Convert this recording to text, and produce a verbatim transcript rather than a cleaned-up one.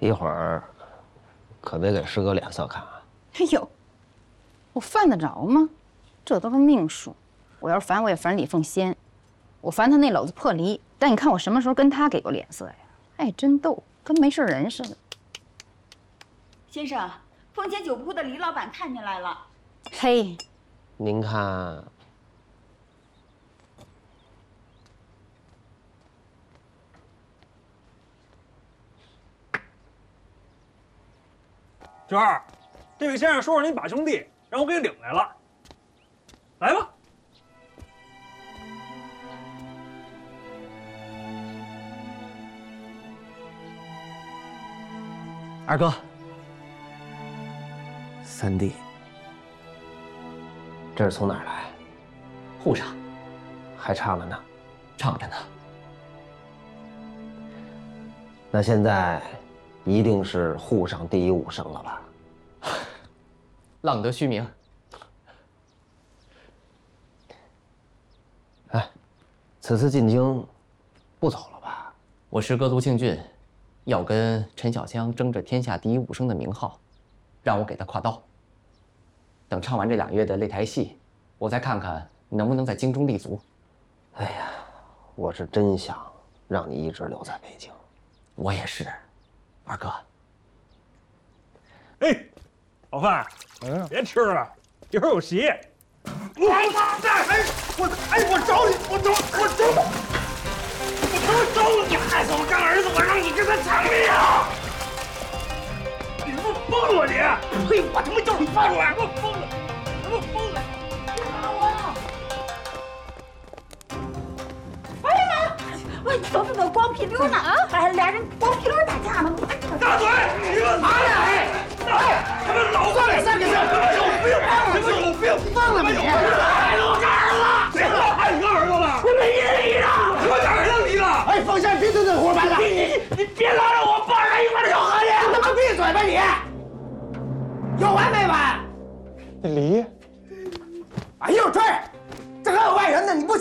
一会儿可别给师哥脸色看啊！ 哎呦，我犯得着吗？这都是命数。我要是烦，我也烦李凤仙。我烦他那篓子破梨，但你看我什么时候跟他给过脸色呀？爱真逗，跟没事人似的。 先生，凤仙酒铺的李老板看见来了。 嘿， 您看， 娟儿，这位先生说是您把兄弟，让我给领来了。来吧。 二哥， 三弟，这是从哪儿来？ 沪上还唱了呢。 唱着呢。 那现在一定是沪上第一武生了吧？ 浪得虚名。 哎，此次进京，不走了吧？ 我师哥卢庆俊，要跟陈小香争着天下第一武生的名号，让我给他挎刀。等唱完这两月的擂台戏，我再看看能不能在京中立足。 哎呀，我是真想让你一直留在北京。 我也是，二哥。 哎，老范，嗯，别吃了，一会儿有席。我哎，我哎，我找你，我找我找我他妈找你害死我干儿子，我让你跟他偿命啊！你他妈疯了你！呸！我他妈就是疯了，他妈疯了，他妈疯了！别打我呀！ 哎呀妈呀！喂，走走走，光屁溜呢啊！哎，俩人光屁溜打架呢！ 大嘴，你们哪俩？哎，哎，他们老算了，三个字，有病，你们有病，放了你！害死我干儿子！谁害你干儿子了？我没离呢，我哪儿让离了？哎，凤仙，别跟这胡掰了！你你你别拉着我抱着一块儿跳河去！你他妈闭嘴吧你！有完没完？ 那梨，